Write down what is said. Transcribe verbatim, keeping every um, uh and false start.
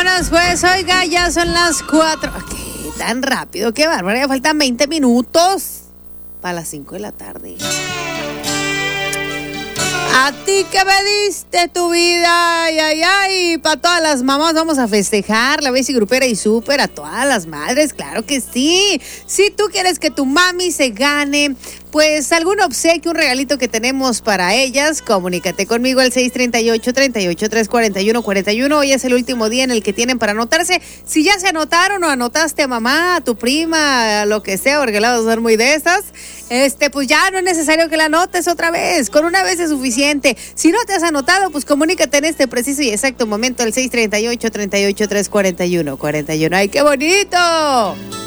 Vámonos pues, oiga, ya son las cuatro. ¿Qué tan rápido? Qué bárbaro, ya faltan veinte minutos para las cinco de la tarde. A ti que me diste tu vida, ay, ay, ay, para todas las mamás vamos a festejar la Besi Grupera y Súper, a todas las madres, claro que sí. Si tú quieres que tu mami se gane, pues algún obsequio, un regalito que tenemos para ellas, comunícate conmigo al seis tres ocho, tres ocho tres, cuatro uno cuatro uno. Hoy es el último día en el que tienen para anotarse. Si ya se anotaron o anotaste a mamá, a tu prima, a lo que sea, porque la vas a ser muy de esas, este, pues ya no es necesario que la anotes otra vez. Con una vez es suficiente. Si no te has anotado, pues comunícate en este preciso y exacto momento al seis tres ocho, tres ocho tres, cuatro uno cuatro uno. ¡Ay, qué bonito!